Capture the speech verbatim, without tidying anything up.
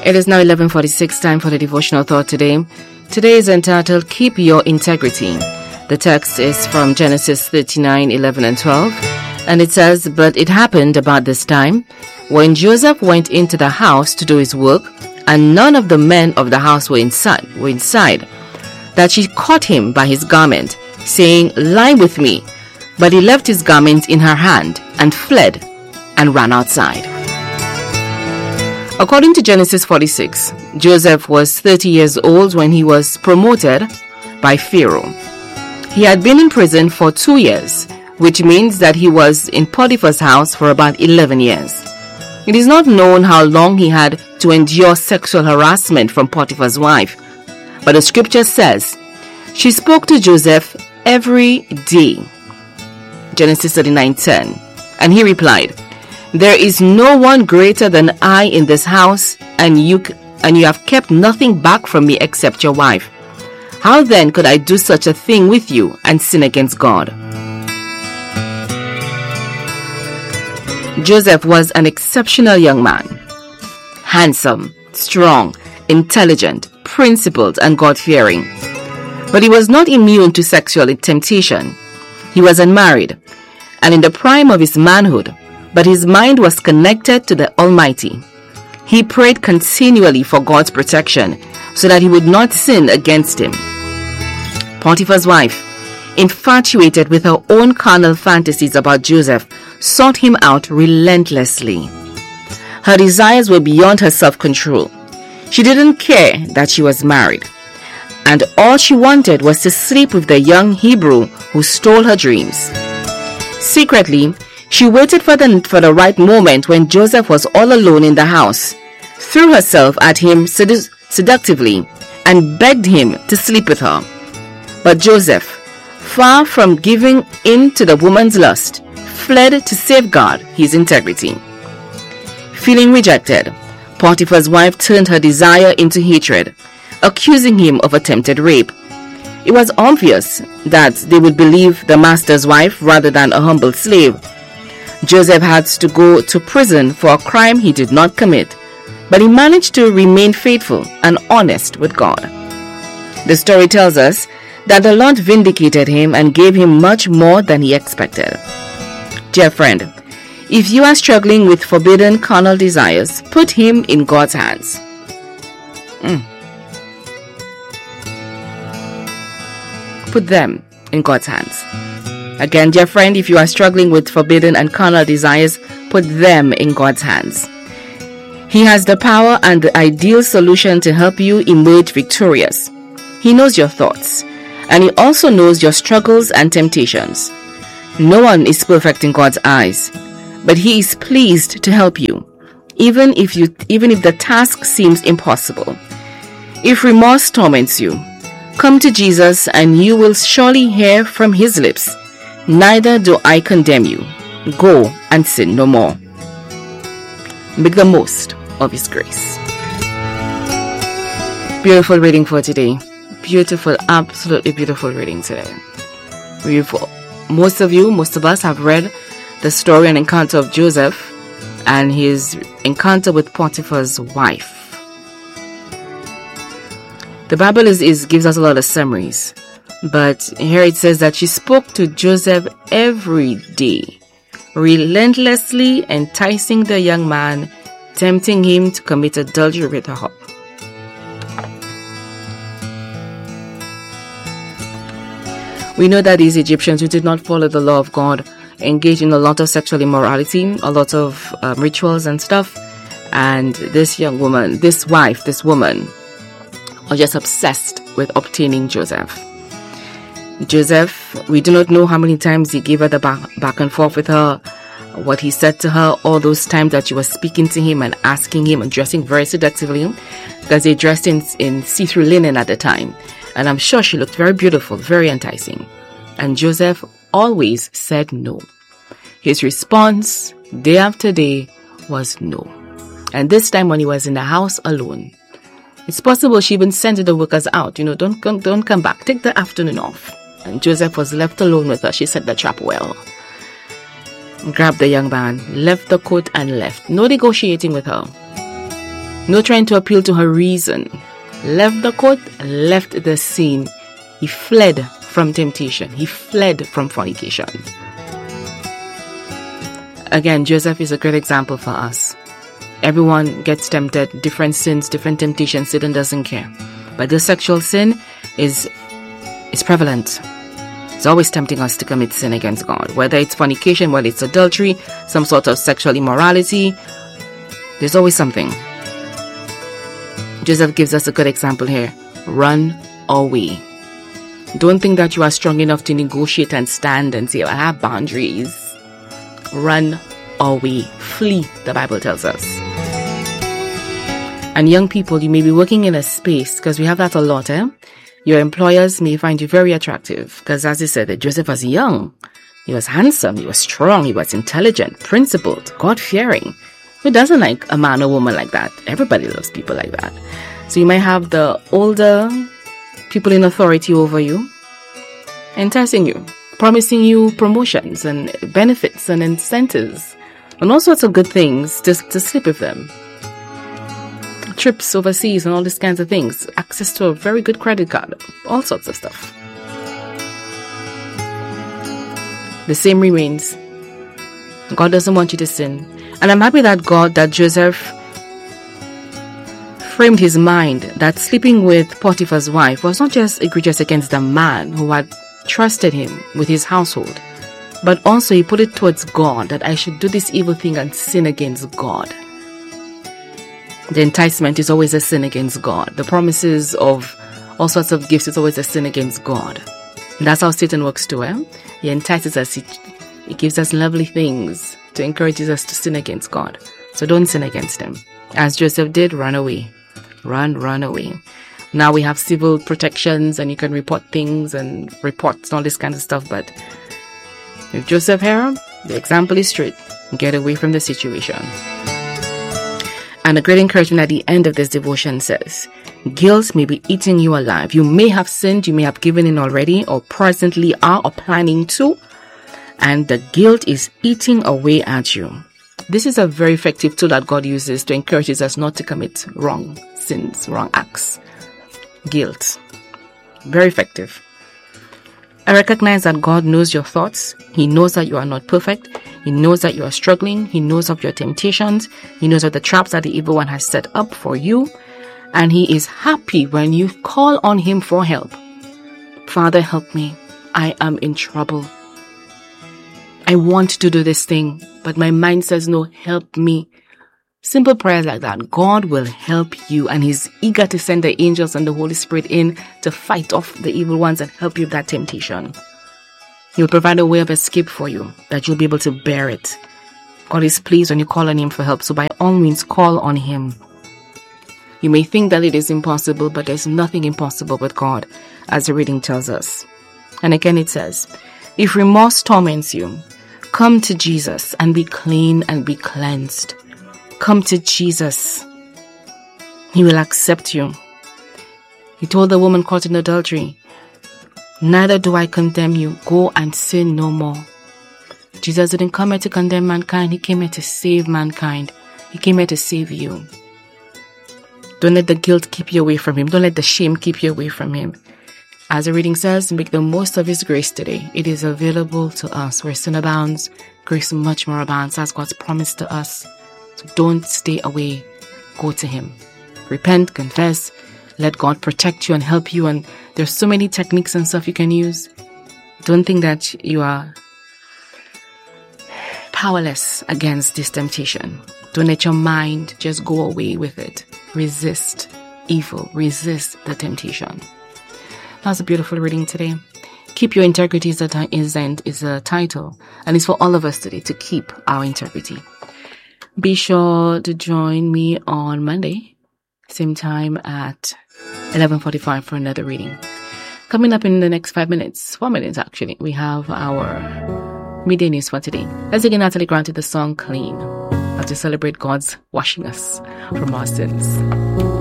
It is now eleven forty-six, time for the devotional thought today. Today is entitled, Keep Your Integrity. The text is from Genesis thirty-nine, eleven and twelve. And it says, But it happened about this time, when Joseph went into the house to do his work, and none of the men of the house were inside, were inside, that she caught him by his garment, saying, Lie with me. But he left his garment in her hand, and fled, and ran outside. According to Genesis forty-six, Joseph was thirty years old when he was promoted by Pharaoh. He had been in prison for two years, which means that he was in Potiphar's house for about eleven years. It is not known how long he had to endure sexual harassment from Potiphar's wife, but the scripture says she spoke to Joseph every day. Genesis thirty-nine ten. And he replied, There is no one greater than I in this house, and you and you have kept nothing back from me except your wife. How then could I do such a thing with you and sin against God? Joseph was an exceptional young man. Handsome, strong, intelligent, principled, and God-fearing. But he was not immune to sexual temptation. He was unmarried, and in the prime of his manhood, but his mind was connected to the Almighty. He prayed continually for God's protection so that he would not sin against him. Potiphar's wife, infatuated with her own carnal fantasies about Joseph, sought him out relentlessly. Her desires were beyond her self-control. She didn't care that she was married, and all she wanted was to sleep with the young Hebrew who stole her dreams. Secretly, she waited for the, for the right moment when Joseph was all alone in the house, threw herself at him sedu- seductively, and begged him to sleep with her. But Joseph, far from giving in to the woman's lust, fled to safeguard his integrity. Feeling rejected, Potiphar's wife turned her desire into hatred, accusing him of attempted rape. It was obvious that they would believe the master's wife rather than a humble slave. Joseph had to go to prison for a crime he did not commit, but he managed to remain faithful and honest with God. The story tells us that the Lord vindicated him and gave him much more than he expected. Dear friend, if you are struggling with forbidden carnal desires, put him in God's hands. Mm. Put them in God's hands. Again, dear friend, if you are struggling with forbidden and carnal desires, put them in God's hands. He has the power and the ideal solution to help you emerge victorious. He knows your thoughts, and he also knows your struggles and temptations. No one is perfect in God's eyes, but he is pleased to help you, even if you, even if the task seems impossible. If remorse torments you, come to Jesus and you will surely hear from his lips, Neither do I condemn you. Go and sin no more. Make the most of his grace. Beautiful reading for today. Beautiful, absolutely beautiful reading today. We've, most of you, most of us have read the story and encounter of Joseph and his encounter with Potiphar's wife. The Bible is, is gives us a lot of summaries. But here it says that she spoke to Joseph every day, relentlessly enticing the young man, tempting him to commit adultery with her. We know that these Egyptians who did not follow the law of God engaged in a lot of sexual immorality, a lot of um, rituals and stuff. And this young woman, this wife, this woman, was just obsessed with obtaining Joseph. Joseph, we do not know how many times he gave her the back, back and forth with her, what he said to her, all those times that she was speaking to him and asking him and dressing very seductively, because they dressed in, in see-through linen at the time. And I'm sure she looked very beautiful, very enticing. And Joseph always said no. His response, day after day, was no. And this time when he was in the house alone, it's possible she even sent the workers out. You know, don't, don't come back. Take the afternoon off. And Joseph was left alone with her. She set the trap well. Grabbed the young man, left the coat and left. No negotiating with her. No trying to appeal to her reason. Left the court, left the scene. He fled from temptation. He fled from fornication. Again, Joseph is a great example for us. Everyone gets tempted, different sins, different temptations. Satan doesn't care. But this sexual sin is, is prevalent. It's always tempting us to commit sin against God. Whether it's fornication, whether it's adultery, some sort of sexual immorality, there's always something. Joseph gives us a good example here. Run away. Don't think that you are strong enough to negotiate and stand and say, I have boundaries. Run away. Flee, the Bible tells us. And young people, you may be working in a space, because we have that a lot, eh? Your employers may find you very attractive, because as I said, that Joseph was young. He was handsome, he was strong, he was intelligent, principled, God-fearing. Who doesn't like a man or woman like that? Everybody loves people like that. So you might have the older people in authority over you, enticing you, promising you promotions and benefits and incentives, and all sorts of good things just to sleep with them. Trips overseas and all these kinds of things. Access to a very good credit card. All sorts of stuff. The same remains. God doesn't want you to sin. And I'm happy that God, that Joseph framed his mind that sleeping with Potiphar's wife was not just egregious against the man who had trusted him with his household, but also he put it towards God, that I should do this evil thing and sin against God. The enticement is always a sin against God. The promises of all sorts of gifts is always a sin against God. And that's how Satan works too. Eh? He entices us. He, he gives us lovely things to encourage us to sin against God. So don't sin against him. As Joseph did, run away. Run, run away. Now we have civil protections and you can report things and reports and all this kind of stuff. But with Joseph here, the example is straight. Get away from the situation. And a great encouragement at the end of this devotion says, guilt may be eating you alive. You may have sinned, you may have given in already, or presently are, or planning to, and the guilt is eating away at you. This is a very effective tool that God uses to encourage us not to commit wrong sins, wrong acts. Guilt. Very effective. I recognize that God knows your thoughts. He knows that you are not perfect. He knows that you are struggling. He knows of your temptations. He knows of the traps that the evil one has set up for you. And he is happy when you call on him for help. Father, help me. I am in trouble. I want to do this thing, but my mind says no, help me. Simple prayers like that. God will help you, and he's eager to send the angels and the Holy Spirit in to fight off the evil ones and help you with that temptation. He'll provide a way of escape for you, that you'll be able to bear it. God is pleased when you call on him for help, so by all means, call on him. You may think that it is impossible, but there's nothing impossible with God, as the reading tells us. And again it says, if remorse torments you, come to Jesus and be clean and be cleansed. Come to Jesus. He will accept you. He told the woman caught in adultery, neither do I condemn you. Go and sin no more. Jesus didn't come here to condemn mankind. He came here to save mankind. He came here to save you. Don't let the guilt keep you away from him. Don't let the shame keep you away from him. As the reading says, make the most of his grace today. It is available to us. Where sin abounds, grace much more abounds. That's God's promise to us. So don't stay away. Go to him. Repent, confess, let God protect you and help you. And there's so many techniques and stuff you can use. Don't think that you are powerless against this temptation. Don't let your mind just go away with it. Resist evil. Resist the temptation. That's a beautiful reading today. Keep your integrity is a, is, is a title. And it's for all of us today to keep our integrity. Be sure to join me on Monday, same time at eleven forty-five for another reading. Coming up in the next five minutes, four minutes actually, we have our midday news for today. Let's again Natalie Granted the song Clean as we celebrate God's washing us from our sins.